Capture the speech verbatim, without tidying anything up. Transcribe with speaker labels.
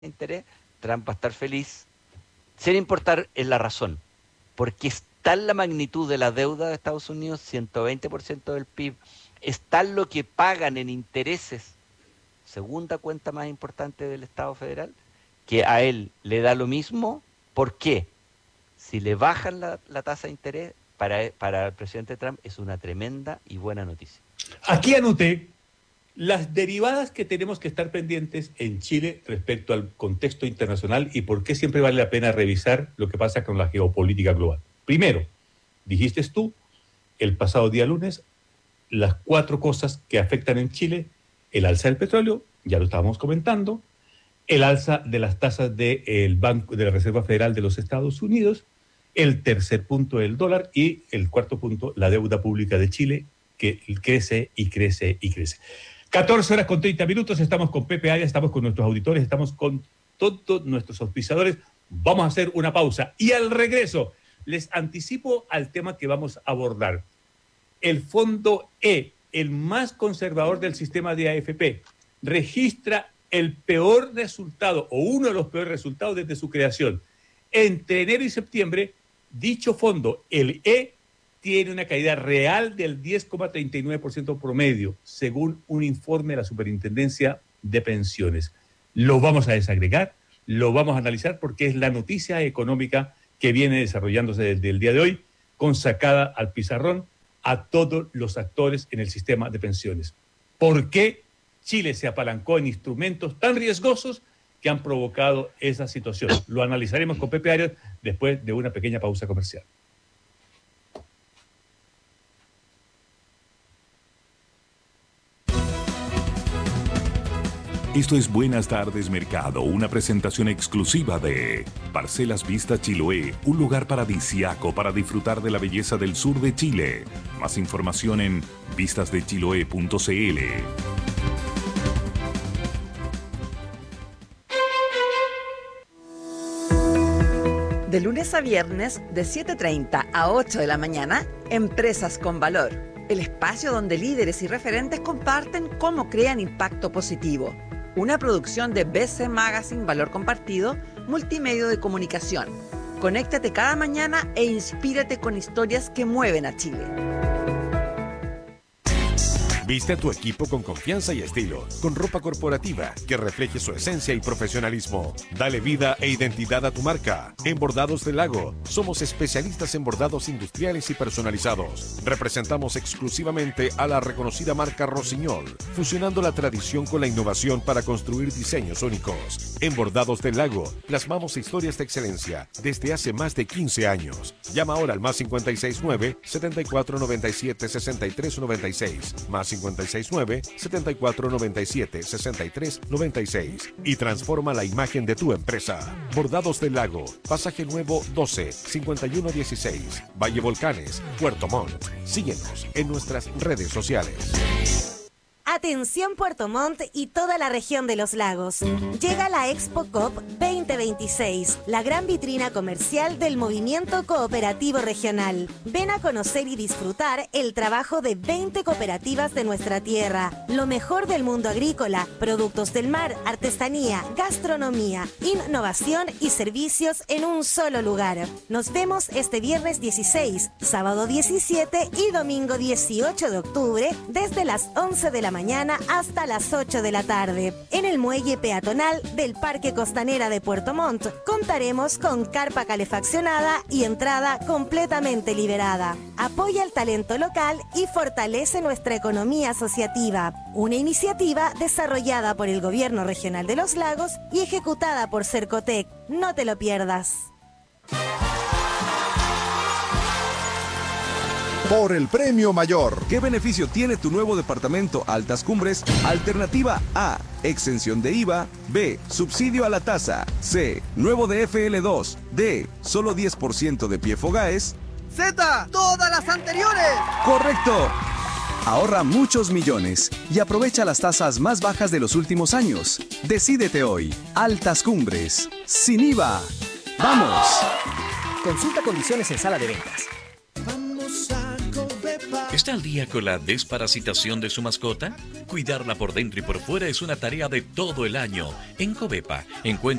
Speaker 1: interés, Trump va a estar feliz, sin importar en la razón, porque es tal la magnitud de la deuda de Estados Unidos, ciento veinte por ciento del P I B, es tal lo que pagan en intereses, segunda cuenta más importante del Estado federal, que a él le da lo mismo. ¿Por qué? Si le bajan la, la tasa de interés, para, para el presidente Trump es una tremenda y buena noticia.
Speaker 2: Aquí anoté las derivadas que tenemos que estar pendientes en Chile respecto al contexto internacional y por qué siempre vale la pena revisar lo que pasa con la geopolítica global. Primero, dijiste tú, el pasado día lunes, las cuatro cosas que afectan en Chile: el alza del petróleo, ya lo estábamos comentando, el alza de las tasas del Banco de la Reserva Federal de los Estados Unidos, el tercer punto, el dólar, y el cuarto punto, la deuda pública de Chile, que crece y crece y crece. catorce horas con treinta minutos, estamos con Pepe Arias, estamos con nuestros auditores, estamos con todos nuestros auspiciadores. Vamos a hacer una pausa y al regreso les anticipo al tema que vamos a abordar. El Fondo E, el más conservador del sistema de A F P, registra el peor resultado o uno de los peores resultados desde su creación. Entre enero y septiembre, dicho fondo, el E, tiene una caída real del diez coma treinta y nueve por ciento promedio, según un informe de la Superintendencia de Pensiones. Lo vamos a desagregar, lo vamos a analizar porque es la noticia económica que viene desarrollándose desde el día de hoy, consacrada al pizarrón a todos los actores en el sistema de pensiones. ¿Por qué Chile se apalancó en instrumentos tan riesgosos que han provocado esa situación? Lo analizaremos con Pepe Arias después de una pequeña pausa comercial.
Speaker 3: Esto es Buenas Tardes Mercado, una presentación exclusiva de Parcelas Vista Chiloé, un lugar paradisíaco para disfrutar de la belleza del sur de Chile. Más información en vistas de chiloé punto c l.
Speaker 4: De lunes a viernes, de siete treinta a ocho de la mañana, Empresas con Valor, el espacio donde líderes y referentes comparten cómo crean impacto positivo. Una producción de B C Magazine Valor Compartido, multimedio de comunicación. Conéctate cada mañana e inspírate con historias que mueven a Chile.
Speaker 5: Viste a tu equipo con confianza y estilo, con ropa corporativa que refleje su esencia y profesionalismo. Dale vida e identidad a tu marca. En Bordados del Lago, somos especialistas en bordados industriales y personalizados. Representamos exclusivamente a la reconocida marca Rossignol, fusionando la tradición con la innovación para construir diseños únicos. En Bordados del Lago, plasmamos historias de excelencia desde hace más de quince años. Llama ahora al más cinco seis nueve, siete cuatro nueve siete, seis tres nueve seis, más cincuenta y seis nueve, setenta y cuatro noventa y siete, sesenta y tres noventa y seis y transforma la imagen de tu empresa. Bordados del Lago, Pasaje Nuevo doce, cincuenta y uno dieciséis, Valle Volcanes, Puerto Montt. Síguenos en nuestras redes sociales.
Speaker 6: Atención Puerto Montt y toda la región de los lagos. Llega la Expo Coop veinte veintiséis, la gran vitrina comercial del movimiento cooperativo regional. Ven a conocer y disfrutar el trabajo de veinte cooperativas de nuestra tierra, lo mejor del mundo agrícola, productos del mar, artesanía, gastronomía, innovación y servicios en un solo lugar. Nos vemos este viernes dieciséis, sábado diecisiete y domingo dieciocho de octubre desde las once de la mañana hasta las ocho de la tarde. En el muelle peatonal del Parque Costanera de Puerto Montt contaremos con carpa calefaccionada y entrada completamente liberada. Apoya el talento local y fortalece nuestra economía asociativa. Una iniciativa desarrollada por el Gobierno Regional de los Lagos y ejecutada por Cercotec. No te lo pierdas.
Speaker 7: Por el premio mayor. ¿Qué beneficio tiene tu nuevo departamento Altas Cumbres? Alternativa A, exención de I V A. B, subsidio a la tasa. C, nuevo de F L dos. D, solo diez por ciento de P F O GAES.
Speaker 8: Z, todas las anteriores.
Speaker 7: ¡Correcto! Ahorra muchos millones y aprovecha las tasas más bajas de los últimos años. Decídete hoy. Altas Cumbres. Sin I V A. ¡Vamos!
Speaker 9: Consulta condiciones en sala de ventas.
Speaker 8: Vamos a Covepa.
Speaker 9: ¿Está al día con la desparasitación de su mascota? Cuidarla por dentro y por fuera es una tarea de todo el año. En Covepa encuentra